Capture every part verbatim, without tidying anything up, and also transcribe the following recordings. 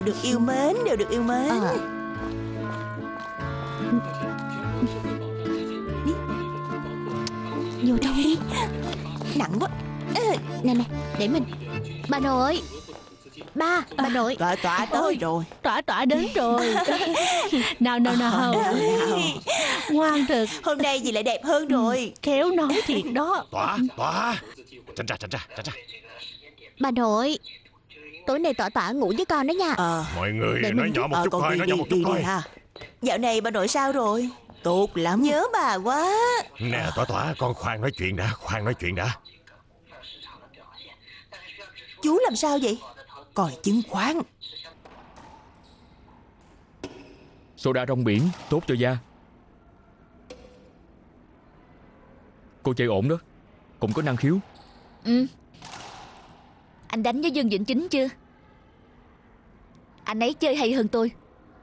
Được yêu mến, đều được yêu mến. À. Vô trong đi. Nặng quá. Nè nè, để mình. Bà nội. Ba, bà nội. Tọa tọa tới Ôi, rồi. Tỏa tỏa đến rồi. Nào nào nào. Nào. Ngoan thật. Hôm nay dì lại đẹp hơn rồi. Khéo nói thiệt đó. Tỏa, Tỏa. Tránh ra, tránh ra, tránh ra. Bà nội, tối nay Tỏa Tỏa ngủ với con đó nha. Ờ Mọi người Để nói mình nhỏ một ờ, chút con thôi, đi nói đi nhỏ một chút đi thôi. đi ha. Dạo này bà nội sao rồi? Tốt lắm. Nhớ bà quá. Nè Tỏa Tỏa, con khoan nói chuyện đã, khoan nói chuyện đã. Chú làm sao vậy? Coi chứng khoán. Soda rong biển tốt cho da. Cô chơi ổn đó, cũng có năng khiếu. Ừ. Anh đánh với Dương Vĩnh Chính chưa? Anh ấy chơi hay hơn tôi.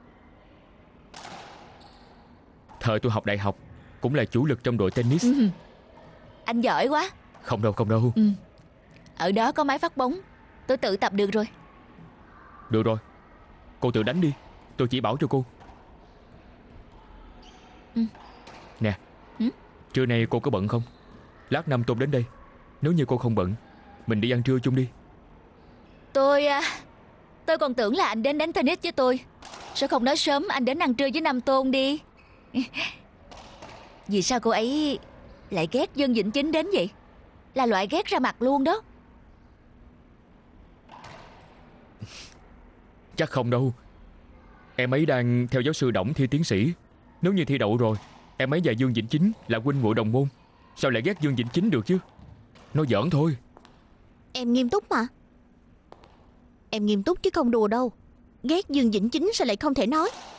Thời tôi học đại học cũng là chủ lực trong đội tennis. Ừ. Anh giỏi quá. Không đâu, không đâu. Ừ. Ở đó có máy phát bóng, tôi tự tập được rồi. Được rồi, cô tự đánh đi, tôi chỉ bảo cho cô. Ừ. Nè, ừ? Trưa nay cô có bận không? Lát Năm tôi đến đây. Nếu như cô không bận, mình đi ăn trưa chung đi. Tôi à, Tôi còn tưởng là anh đến đánh tennis với tôi. Sao không nói sớm anh đến ăn trưa với Nam Tôn đi? Vì sao cô ấy lại ghét Dương Vĩnh Chính đến vậy? Là loại ghét ra mặt luôn đó. Chắc không đâu. Em ấy đang theo giáo sư Đổng thi tiến sĩ. Nếu như thi đậu rồi, em ấy và Dương Vĩnh Chính là huynh muội đồng môn. Sao lại ghét Dương Vĩnh Chính được chứ? Nói giỡn thôi. Em nghiêm túc mà. Em nghiêm túc chứ không đùa đâu. Ghét Dương Vĩnh Chính sao lại không thể nói.